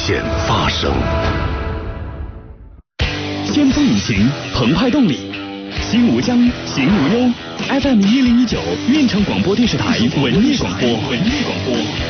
现发生。 先锋引擎，澎湃动力，心无疆，行无忧。FM 1019，运城广播电视台文艺广播。